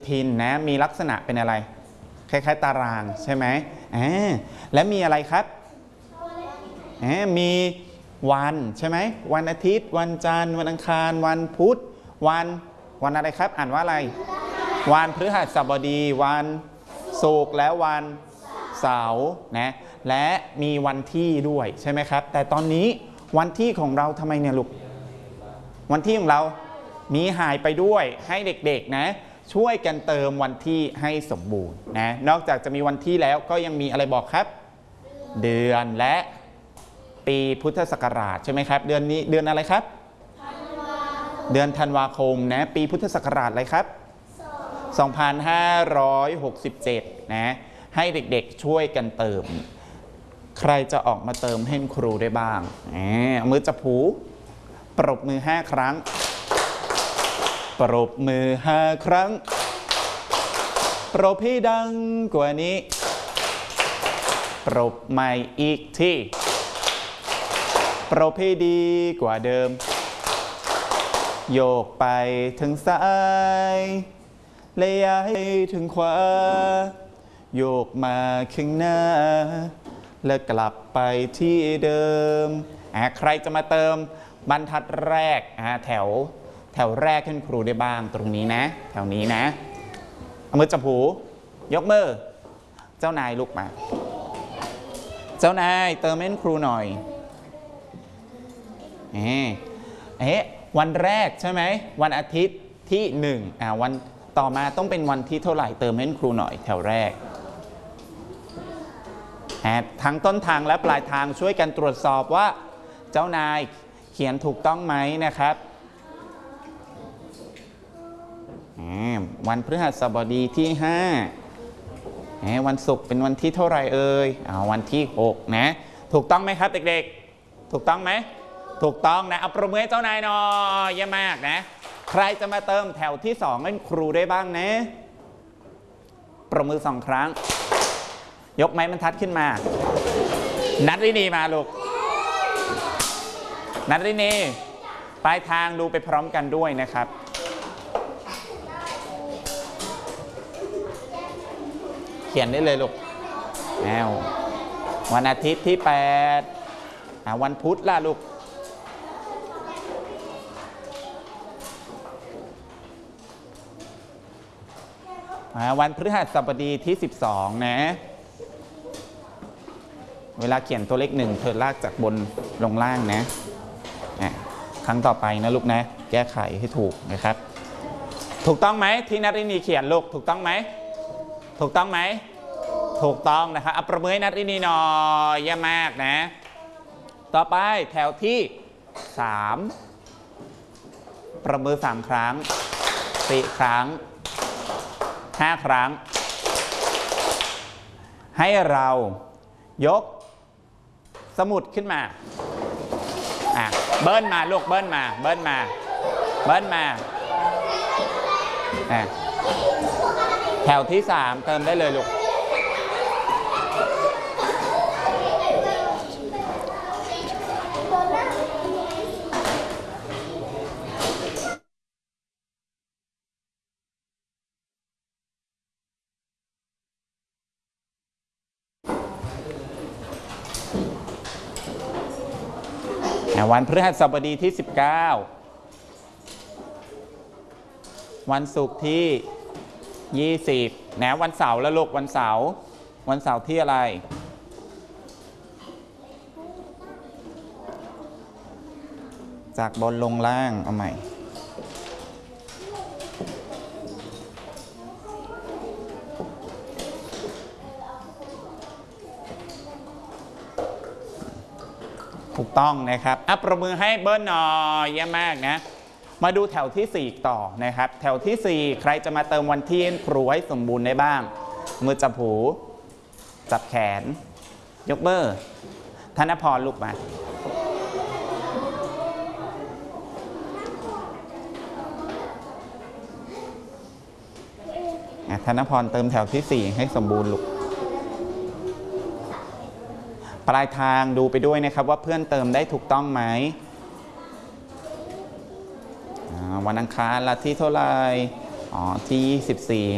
ทินนะมีลักษณะเป็นอะไรคล้ายๆตารางใช่ไหมและมีอะไรครับมีวันใช่ไหมวันอาทิตย์วันจันทร์วันอังคารวันพุธวันอะไรครับอ่านว่าอะไรวันพฤหัสบดีวันศุกร์และวันเสาร์นะและมีวันที่ด้วยใช่ไหมครับแต่ตอนนี้วันที่ของเราทำไมเนี่ยลูกวันที่ของเรามีหายไปด้วยให้เด็กๆนะช่วยกันเติมวันที่ให้สมบูรณ์นะนอกจากจะมีวันที่แล้วก็ยังมีอะไรบอกครับเดือนและปีพุทธศักราชใช่ไหมครับเดือนนี้เดือนอะไรครับเดือนธันวาคมนะปีพุทธศักราชอะไรครับ2567นะให้เด็กๆช่วยกันเติมใครจะออกมาเติมให้ครูได้บ้างมือจับหูปรบมือ5 ครั้งปรบมือ5 ครั้งปรบให้ดังกว่านี้ปรบใหม่อีกทีปรบให้ดีกว่าเดิมโยกไปถึงซ้ายและย้ายถึงขวาโยกมาข้างหน้าแล้วกลับไปที่เดิมใครจะมาเติมบรรทัดแรกแถวแรกขึ้นครูได้บ้างตรงนี้นะแถวนี้นะเอามือจับหูยกมือเจ้านายลุกมาเจ้านายเติมให้ครูหน่อยวันแรกใช่ไหมวันอาทิตย์ที่1วันต่อมาต้องเป็นวันที่เท่าไหร่เติมให้ครูหน่อยแถวแรกทั้งต้นทางและปลายทางช่วยกันตรวจสอบว่าเจ้านายเขียนถูกต้องไหมนะครับวันพฤหัสบดีที่5วันศุกร์เป็นวันที่เท่าไหร่เอ่ยวันที่6นะถูกต้องไหมครับเด็กๆถูกต้องไหมถูกต้องนะเอาประมือให้เจ้านายหน่อยเยี่ยมมากนะใครจะมาเติมแถวที่2ให้ครูได้บ้างนะประมือ2 ครั้งยกไม้บรรทัดขึ้นมานัดรินีมาลูกนัดรินีปลายทางดูไปพร้อมกันด้วยนะครับเขียนได้เลยลูกวันอาทิตย์ที่8วันพุธล่ะลูกวันพฤหัสบดีที่12นะเวลาเขียนตัวเลข1เธอลากจากบนลงล่างนะครั้งต่อไปนะลูกนะแก้ไขให้ถูกนะครับถูกต้องไหมที่นัทรินีเขียนลูกถูกต้องไหมถูกต้องไหมถูกต้องนะครับเอาประมือให้นัทรินีหน่อยเยี่ยมมากนะต่อไปแถวที่3ประมือ3 ครั้ง4 ครั้ง5 ครั้งให้เรายกสมุดขึ้นมาเบิ้ลมาลูกเบิ้ลมาแถวที่3เติมได้เลยลูกวันพฤหัสบดีที่19วันศุกร์ที่20นะวันเสาร์แล้วลูกวันเสาร์ที่อะไรจากบนลงล่างเอาใหม่ถูกต้องนะครับประมือให้เบิ้ลหน่อยเยี่ยมมากนะมาดูแถวที่4ต่อนะครับแถวที่4ใครจะมาเติมวันที่ครูให้สมบูรณ์ได้บ้างมือจับหูจับแขนยกมือธนพรลุกมาธนพรเติมแถวที่4ให้สมบูรณ์ลูกปลายทางดูไปด้วยนะครับว่าเพื่อนเติมได้ถูกต้องไหมวันอังคารละที่เท่าไหร่ที่24